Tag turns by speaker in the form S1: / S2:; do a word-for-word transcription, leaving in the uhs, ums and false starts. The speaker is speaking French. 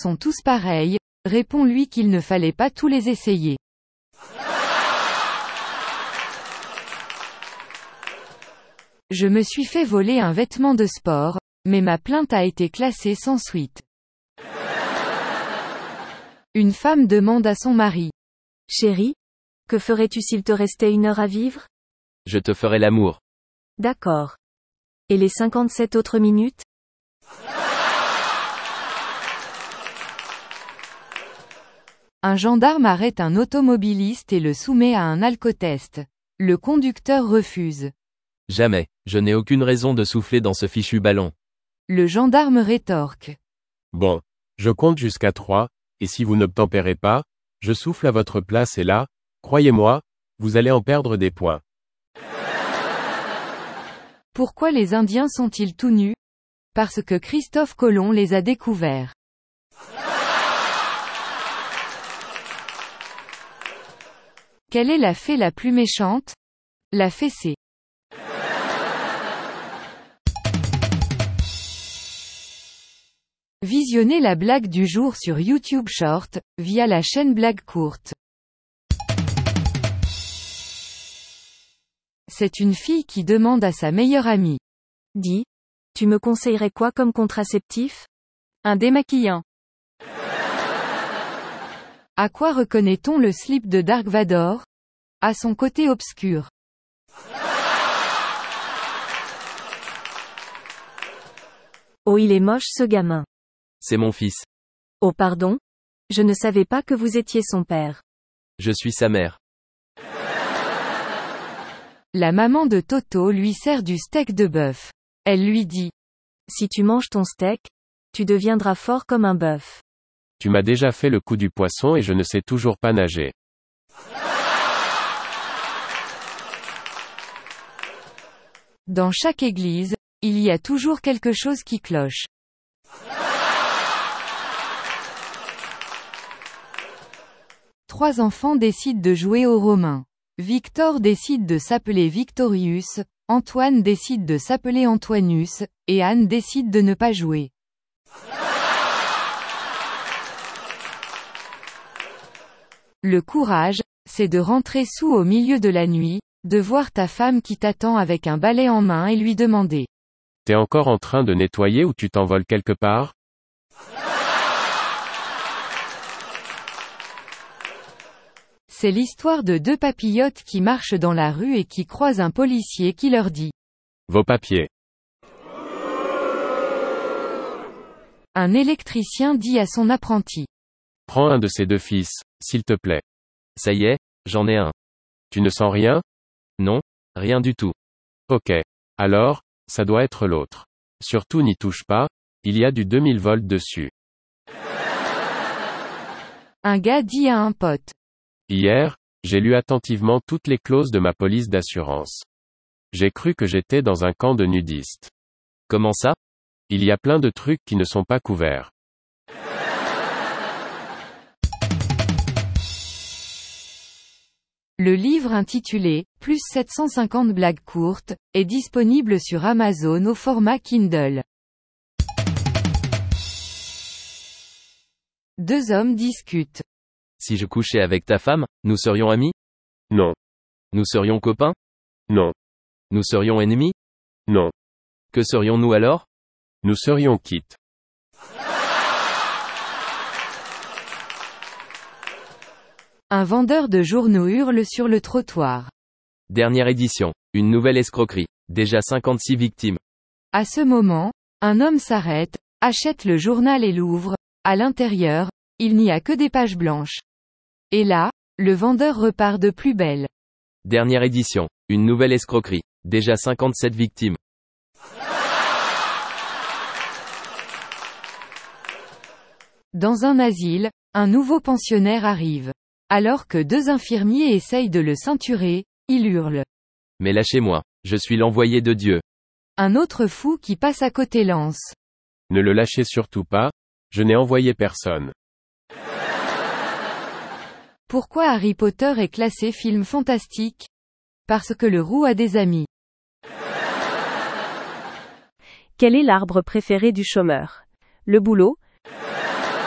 S1: sont tous pareils, réponds-lui qu'il ne fallait pas tous les essayer. Je me suis fait voler un vêtement de sport, mais ma plainte a été classée sans suite. Une femme demande à son mari.
S2: Chérie, que ferais-tu s'il te restait une heure à vivre?
S3: Je te ferai l'amour.
S2: D'accord. Et les cinquante-sept autres minutes?
S1: Un gendarme arrête un automobiliste et le soumet à un alcotest. Le conducteur refuse.
S3: Jamais, je n'ai aucune raison de souffler dans ce fichu ballon.
S1: Le gendarme rétorque.
S4: Bon, je compte jusqu'à trois, et si vous n'obtempérez pas, je souffle à votre place et là, croyez-moi, vous allez en perdre des points.
S1: Pourquoi les Indiens sont-ils tout nus? Parce que Christophe Colomb les a découverts. Quelle est la fée la plus méchante? La fessée. Visionnez la blague du jour sur YouTube Short, via la chaîne Blague Courte. C'est une fille qui demande à sa meilleure amie.
S2: Dis, tu me conseillerais quoi comme contraceptif?
S1: Un démaquillant. À quoi reconnaît-on le slip de Dark Vador? À son côté obscur.
S2: Oh, il est moche ce gamin.
S3: C'est mon fils.
S2: Oh pardon? Je ne savais pas que vous étiez son père.
S3: Je suis sa mère.
S1: La maman de Toto lui sert du steak de bœuf. Elle lui dit.
S2: Si tu manges ton steak, tu deviendras fort comme un bœuf.
S4: Tu m'as déjà fait le coup du poisson et je ne sais toujours pas nager.
S1: Dans chaque église, il y a toujours quelque chose qui cloche. Trois enfants décident de jouer aux Romains. Victor décide de s'appeler Victorius, Antoine décide de s'appeler Antoinus, et Anne décide de ne pas jouer. Le courage, c'est de rentrer sous au milieu de la nuit, de voir ta femme qui t'attend avec un balai en main et lui demander.
S4: T'es encore en train de nettoyer ou tu t'envoles quelque part?
S1: C'est l'histoire de deux papillotes qui marchent dans la rue et qui croisent un policier qui leur dit.
S4: Vos papiers.
S1: Un électricien dit à son apprenti.
S4: Prends un de ces deux fils, s'il te plaît.
S3: Ça y est, j'en ai un.
S4: Tu ne sens rien?
S3: Non, rien du tout.
S4: Ok. Alors, ça doit être l'autre. Surtout n'y touche pas, il y a du deux mille volts dessus.
S1: Un gars dit à un pote.
S4: Hier, j'ai lu attentivement toutes les clauses de ma police d'assurance. J'ai cru que j'étais dans un camp de nudistes.
S3: Comment ça?
S4: Il y a plein de trucs qui ne sont pas couverts.
S1: Le livre intitulé « Plus sept cent cinquante blagues courtes » est disponible sur Amazon au format Kindle. Deux hommes discutent.
S3: Si je couchais avec ta femme, nous serions amis?
S4: Non.
S3: Nous serions copains?
S4: Non.
S3: Nous serions ennemis?
S4: Non.
S3: Que serions-nous alors?
S4: Nous serions quittes.
S1: Un vendeur de journaux hurle sur le trottoir.
S3: Dernière édition. Une nouvelle escroquerie. Déjà cinquante-six victimes.
S1: À ce moment, un homme s'arrête, achète le journal et l'ouvre. À l'intérieur, il n'y a que des pages blanches. Et là, le vendeur repart de plus belle.
S3: Dernière édition. Une nouvelle escroquerie. Déjà cinquante-sept victimes.
S1: Dans un asile, un nouveau pensionnaire arrive. Alors que deux infirmiers essayent de le ceinturer, il hurle.
S3: Mais lâchez-moi, je suis l'envoyé de Dieu.
S1: Un autre fou qui passe à côté lance.
S4: Ne le lâchez surtout pas, je n'ai envoyé personne.
S1: Pourquoi Harry Potter est classé film fantastique? Parce que le roux a des amis.
S2: Quel est l'arbre préféré du chômeur? Le boulot,